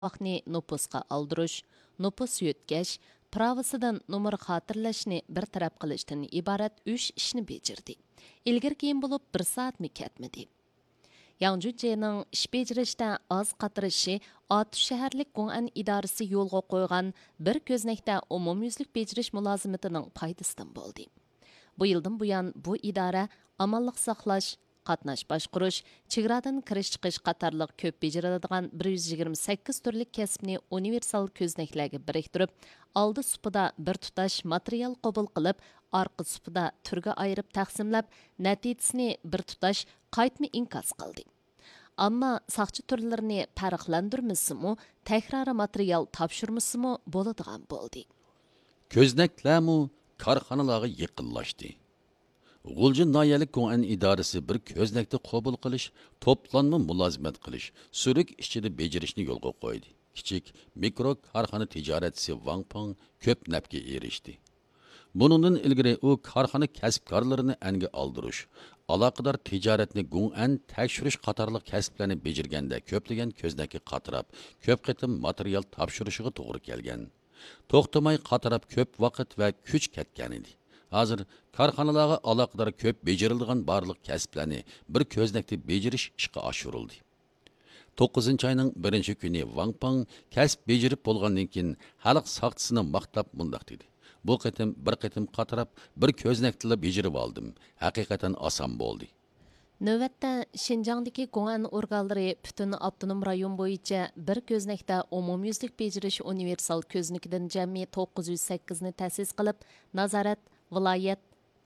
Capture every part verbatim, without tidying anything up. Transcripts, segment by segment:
vaqtni nopusqa aldırış, nopus yötkeş, pravisidan nomer xatirlashni bir taraf qilishdan iborat üç ishni bejirdi. İlgir keyin bo'lib bir soatmi ketmidi. Yangjujening ish bejirishda oz qatirishi Atush shaharlik Gong'an idorasi yo'lga qo'ygan bir ko'znakda umumyuzlik bejirish mulozimatining foydasidan bo'ldi. Bu yildan buyon bu idora amonlik saqlash, qatnash boshqarish, chegaradan kirish chiqish qatorliq ko'p bejiriladigan bir yuz yigirma sakkiz turlik kasbni universal ko'znaklarga biriktirib, oldi supida bir tutash material qabul qilib, orqa supida turga ayirib taqsimlab, natijasini bir tutash qaytma inkos qildi. Ammo saqchi turlarini farqlantirmasimi, takrori material topshirmasimi bo'ladigan bo'ldi. Ko'znaklarmu korxonalarga yaqinlashdi. G'ulji noyalik Gong'an idorasi bir ko'znakni qabul qilish, to'planma mulozimat qilish, surik ichida bejirishni yo'lga qo'ydi. Kichik mikro korxona tijoratchisi Wang Peng ko'p nafga erishdi. Bunundan ilgari u korxona kasbkorlarini anga oldirish, aloqador tijoratni Gong'an tekshirish qatorliq kasblarni bejirganda ko'plagan ko'znakka qatirab, ko'p qitim material topshirishiga to'g'ri kelgan. To'xtamay qatirab ko'p vaqt va kuch ketgan edi. Hozir korxonalarga aloqador ko'p bejiriladigan barliq kasblarni bir ko'znakda bejirish ishga oshirildi. to'qqizinchi oyning birinchi kuni Wang Peng kasb bejirib bo'lgandan keyin xalq soqchisini maqtab mundaq dedi. Bu qitim bir qitim qatirab bir ko'znakda bejirib oldim. Haqiqatan oson bo'ldi. Növətdə Şinjandakı Gong'an organları bütün avtonom rayon bo'yicha bir ko'znakda umumyuzlik bejirish universal ko'znikidan jami to'qqiz yuz sakkiz ni ta'sis qilib, nazorat, viloyat,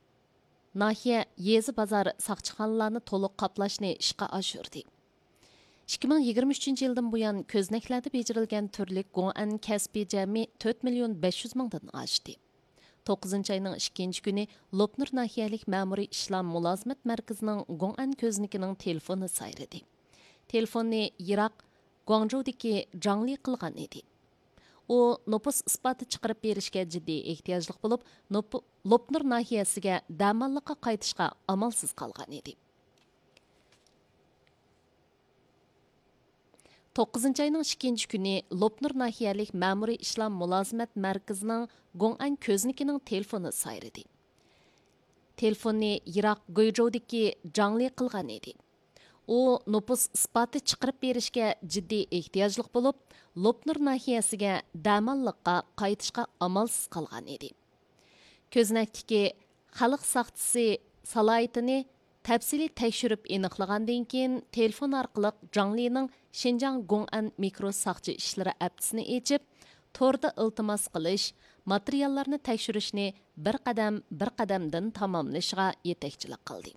nahiya, yezi bozor saqchixonalarni to'liq qoplashni ishga oshirdi. ikki ming yigirma uchinchi yildan buyon ko'znaklarda bejirilgan turlik Gong'an kasbi jami to'rt million besh yuz mingdan oshdi. to'qqizinchi ayning ikkinchi kuni Lopnur nahiyalik ma'muriy ishlam mulozimat markazining Gong'an ko'znikining telefoni sayradi. Telefonni Iroq Guangzhoudagi Zhangli qilgan edi. U nopus isboti chiqarib berishga jiddiy ehtiyojli bo'lib, Lopnur nahiyasiga damalliqqa qaytishga amalsiz qolgan edi. to'qqizinchi ayning ikkinchi kuni Lopnur nahiyalik ma'muriy ishlam mulozimat markazining Gong'an ko'znikining telefoni sayradi. Telefonni Iroq Guizhoudagi Zhangli qilgan edi. U nopus isboti chiqarib berishga jiddiy ehtiyojli bo'lib, Lopnur nahiyasiga damalliqqa qaytishga amalsiz qolgan edi. Ko'znakdagi xalq saqchisi salohiyatini tafsili tekshirib aniqlagandan keyin telefon orqali Zhanglining Xinjiang Gong'an mikro saqchi ishlari aptisini ochib, torda iltimos qilish, materiallarni tekshirishni bir qadam bir qadamdan tamomlashga yetakchilik qildi.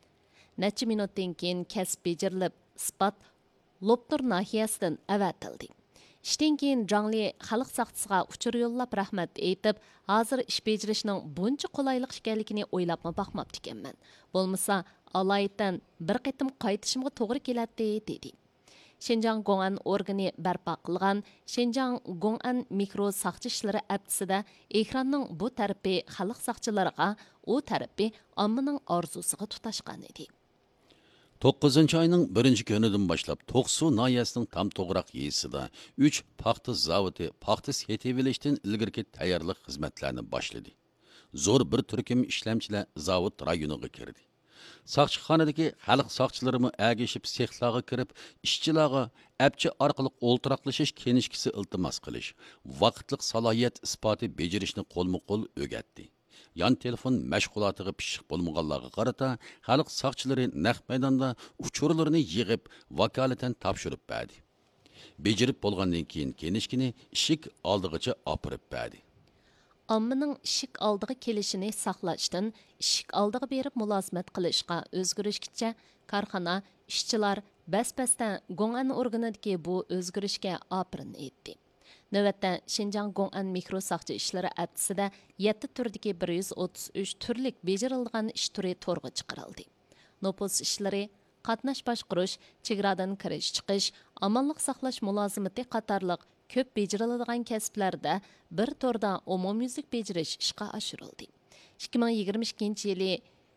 Necha minutdan keyin kasb bejirilib, isbot Lopnur nahiyasidan avatildi. Ishdan keyin Zhangli xalq saqchisiga uchur yo'llab rahmat aytib, hozir ish bejirishning buncha qulaylik ekanligini o'ylabmi baxmabdi ekanman. Bo'lmasa, alaydan bir qitim qaytishimga to'g'ri keladi dedi. Xinjiang Gong'an organi barpo qilgan Xinjiang Gong'an mikro saqchi ishlari aptisida ekranning bu tarafi xalq saqchilariga, u tarafi ommaning orzusiga tutashgan edi. to'qqizinchi oyning birinchi kunidan boshlab To'qsu noyasining tam to'g'roq yesida uch paxta zavodi paxta setivilishdan ilgirki tayyorlik xizmatlarini boshladi. Zo'r bir turkum ishlamchilar zavod rayoniga kirdi. Saqchixonadagi xalq saqchilarimi agishib sexlarga kirib, ishchilarga apchi orqali o'ltiraqlashish kenishkisi iltimos qilish, vaqtliq salohiyat isboti bejirishni qo'lma-qo'l o'rgatdi. Yan telefon mashg'ulotiga pishiq bo'lmaganlarga qarata, xalq saqchilari naq maydonda uchurlarini yig'ib, vakolatan topshirib berdi. Bejirib bo'lgandan keyin kenishkini ishik oldigacha opirib berdi. Ommaning ishik oldiga kelishini saqlashdan ishik oldiga berib mulozimat qilishga o'zgarishgacha korxona, ishchilar bas-basdan Gong'an organidagi bu o'zgarishga opirin etdi. Növətdə Xinjiang Gong'an mikro saqchi ishlari aptisida yetti turdagi bir yuz o'ttiz uch turlik bejirilgan ish turi to'rga chiqarildi. Nopus ishlari, qatnash boshqarish, chegaradan kirish chiqish, amonlik saqlash mulozimati qatorliq ko'p bejiriladigan kasblarda bir torda umumyuzlik bejirish ishga oshirildi. ikki ming yigirma ikkinchi yili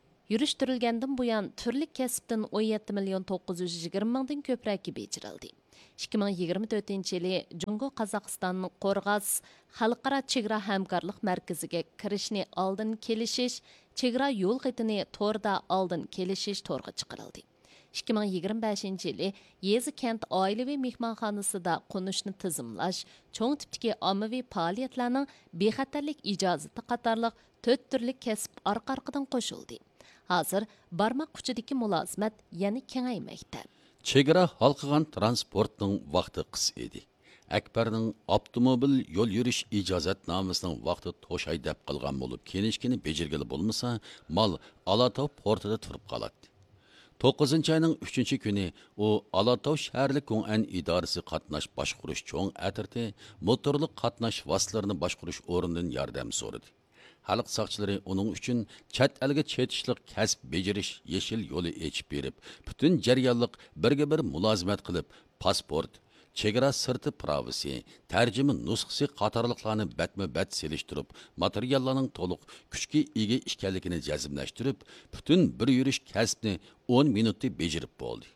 yurishtirilgandan buyon turli kasbdan o'n yetti million to'qqiz yuz yigirma mingdan ko'proq bejirildi. ikki ming yigirma to'rtinchi yili Jungo Qozog'istonning Qo'rg'as xalqaro chegara hamkorlik markaziga kirishni oldin kelishish, chegara yo'l qitini to'rda oldin kelishish to'rga chiqarildi. ikki ming yigirma beshinchi yili Yezi kent oilaviy mehmonxonasida qo'nishni tizimlash, cho'ng tipdagi ommaviy faoliyatlarning bexatarlik ijozati qatorliq to'rt turli kasb orqa-orqadan qo'shildi. Hozir barmoq uchidagi mulozimat yana kengaymoqda. Chegara halqıgan transportning vaqti qis edi. Akbarning avtomobil yo'l yurish ijozatnomasining vaqti to'shay deb qilgan bo'lib, kenishkini bejirgili bo'lmasa, mal Alatov portida turib qoladi. to'qqizinchi ayning uchinchi kuni u Alatov shaharlik Gong'an idorasi qatnash boshqurish cho'ng atirti motorli qatnash vositalarini boshqurish o'rnidan yordam so'radi. Xalq soqchilari uning uchun chet elga chetishlik kasb bejirish yeshil yo'li echib berib, butun jarayonliq birga bir mulozimat qilib, pasport, chegara sirti pravisi, tarjima nusxasi qatorliqlarni batma-bat selishtirib, materiallarning to'liq kuchga ega ekanligini jazmlashtirib, butun bir yurish kasbni o'n minutda bejirib bo'ldi.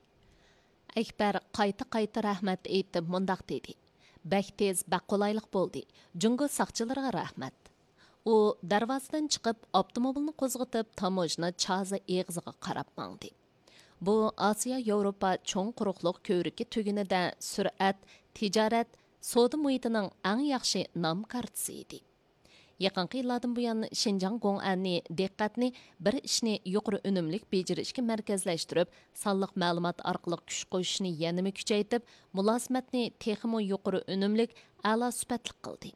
Akbar qayta-qayta rahmat aytib mundaq dedi. Bak tez, bak qolaylik bo'ldi. Jungo soqchilariga rahmat. U darvozadan chiqib, avtomobilni qo'zg'atib, tamojni chaza eg'iziga qarab mangdi. Bu Osiyo Yevropa cho'ng quruqliq ko'riki tugunida surat, tijorat, savdo muhitining eng yaxshi nom kartasi edi. Yaqinqi yillardan buyon Xinjiang Gong'anni diqqatni bir ishni yuqori unumlik bejirishga markazlashtirib, sonliq ma'lumot orqali kuch qo'shishni yanada kuchaytirib, mulozimatni texmo yuqori unumlik, a'lo sifatli qildi.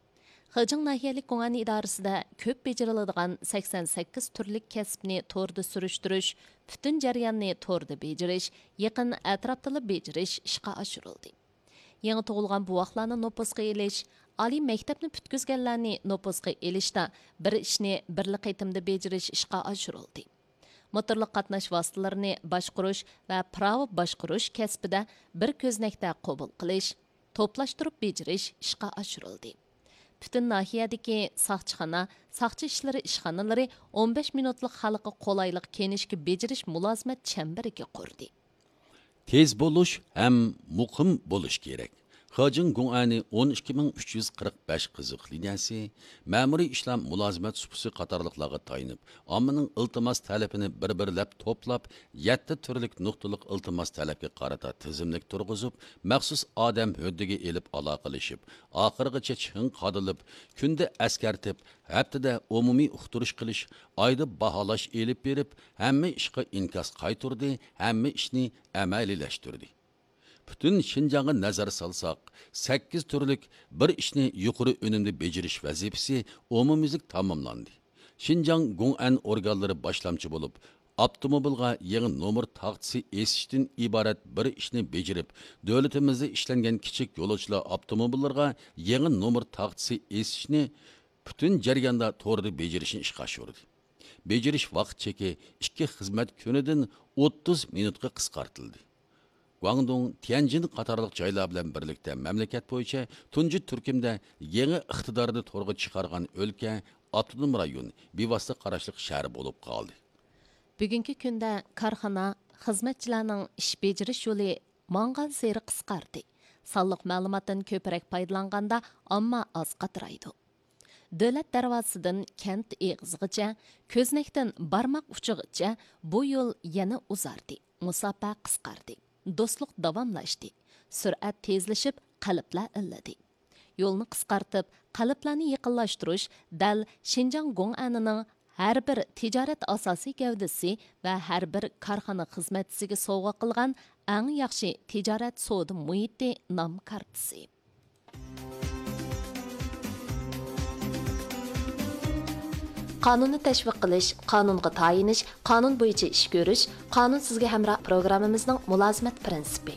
Xijing nahiyalik Gong'an idorasida ko'p bejiriladigan sakson sakkiz turlik kasbni to'rda surishtirish, butun jarayonni to'rda bejirish, yaqin atrofda bejirish ishga oshirildi. Yangi tug'ilgan buvoqlarni nopusga elish, oliy maktabni putkizganlarni nopusga elishda bir ishni birli qaytimda bejirish ishga oshirildi. Motorli qatnash vositalarini boshqarish va pravo boshqarish kasbida bir ko'znakda qabul qilish, to'plashtirib bejirish ishga oshirildi. Bütün nahiyadagi soqchixona, soqchi ishlari ishxonalari o'n besh minutlik xalqqa qolaylik kenishki bejirish mulozimat chemberiga qurdi. Tez bo'lish ham muqim bo'lish kerak. Xijing Gong'ani o'n ikki ming uch yuz qirq besh qiziq liniyasi ma'muriy ishlam mulozimat supusi qatorliqlarga tayinib, ommaning iltimos talabini bir-birlab to'plab, yetti turlik nuqtalik iltimos talabga qarata tizimlik turg'izib, maxsus odam huddiga elib aloqalashib, oxirigacha ching qadilib, kunda askartib, haftada umumiy uqtirish qilish, oyda baholash elib berib, hamma ishga inkos qaytirdi, hamma ishni amaliyalashtirdi. Bütün Xinjiang'a nazar salsak, sakkiz turlik bir ishni yuqori unumda bejirish vazifasi umumiylik tamamlandı. Xinjiang Gong'an organlari boshlamchi bo'lib, avtomobilga yangi nomer taqtisi esishdan iborat bir ishni bejirib, davlatimizda ishlangan kichik yo'lovchilar avtomobillarga yangi nomer taqtisi esishni bütün jarayonda to'g'ri bejirishni ishga oshirdi. Bejirish vaqt cheki ikki xizmat kunidan o'ttiz minutga qisqartirildi. Guangdong, Tianjin qatorliq joylar bilan birlikda mamlakat bo'yicha tunji turkumda yangi iqtidorni to'rga chiqargan o'lka, avtonom rayon, bevosita qarashliq shahar bo'lib qoldi. Bugungi kunda korxona xizmatchilarning ish bejirish yo'li mangan seri qisqardi. Sonliq ma'lumotdan ko'proq foydalanganda ammo oz qatraydi. Davlat darvozasidan kent eg'izgacha, ko'znakdan barmoq uchigacha bu yo'l yana uzardi. Musofa qisqardi. Do'stlik davomlashdi. Surat tezlashib, qalblar illadi. Yo'lni qisqartib, qalblarni yaqinlashtirish dal Xinjiang Gong'anining har bir tijorat asosiy gavdasi va har bir korxona xizmatchisiga sovg'a qilgan eng yaxshi tijorat savdo muhiti nom kartasi. Qonunni tashviq qilish, qonunga tayinish, qonun bo'yicha ish ko'rish, qonun sizga hamroh programmamizning mulozimat prinsipi.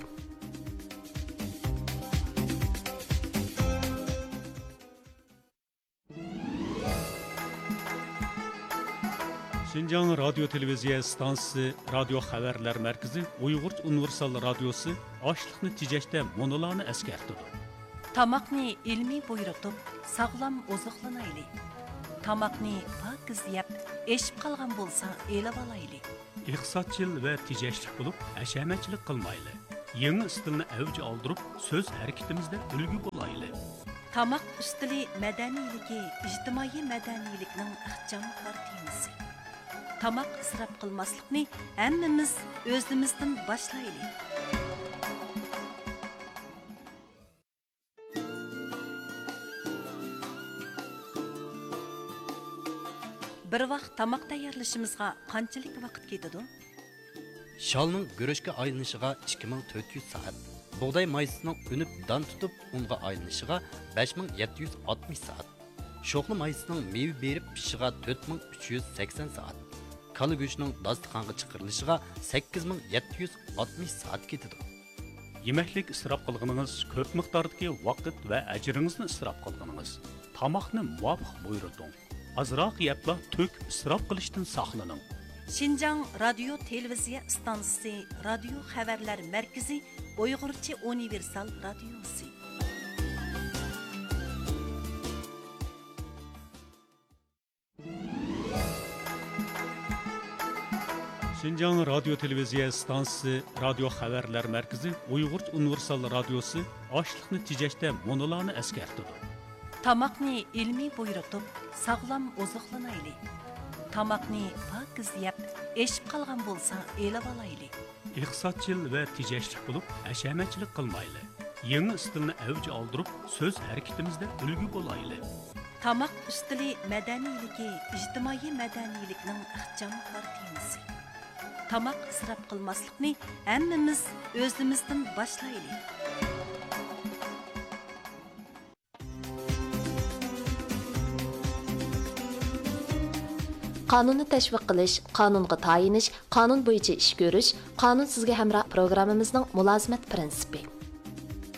Xinjiang Radio Televiziya stansiyasi Radio xabarlar markazi Uyg'ur universal radiosi ochliqni tejashda monolarni eskartdi. Tamoqni ilmiy buyruqib, sog'lom oziqlanayli. Tamoqni pokiz yeb, eshib qolgan bo'lsa, elib olayli. Iqtisodchil va tejashlik bo'lib, hashamatchilik qilmayli. Yeni stilni avj aldırıp söz hareketimizde ulgu bolaylı. Tamaq üstili мәдәнийлігі, ijtimoiy мәдәнийлікнің ixchamkor temisi. Tamaq israf qilmaslikni hammamiz o'zimizdan boshlaylik. Bir vaqt tamaq tayyorlashimizga qanchalik vaqt ketadi? Şalның görüşke aylanışıga ikki ming to'rt yuz saat, buğday mayısının önüp dan tutup unga aylanışıga besh ming yetti yuz oltmish saat, şoqlı mayısının meyve berip pişiga to'rt ming uch yuz sakson saat, kala go'shtining dasturxonga chiqarilishig'a sakkiz ming yetti yuz oltmish saat ketadi. Yemeklik israf qilganingiz ko'p miqdordagi vaqt va ajringizni israf qilganingiz. Tamoqni muvofiq buyurting. Azroq yepla to'k israf qilishdan saqlaning. Şinjan Radyo Televiziya Stansiyasi, Radyo Xabarlar Markazi, Uyg'urcha universal radiosi. Şinjan Radyo Televiziya Stansiyasi, Radyo Xabarlar Markazi, Uyg'urcha universal radiosi ochliqni tejashda monolarni eskartadi. Tamoqni ilmiy buyurtib, sog'lom oziqlanaylik. Tamoqni pokiz yeb, eshib qolgan bo'lsa, elib olaylik. Iqtisodchil va tejashlik bo'lib, ashamachilik qilmayli. Yangi stilni avj aldırıp söz hareketimizde ulgu bolayli. Tamaq üstili мәдәнийлігі, ijtimoiy мәдәнийлікнің ixchamkor temisi. Tamaq israf qilmaslikni hammamiz o'zimizdan boshlaylik. Qonunni tashviq qilish, qonunga tayinish, qonun bo'yicha ish ko'rish, qonun sizga hamroh programmamizning mulozimat prinsipi.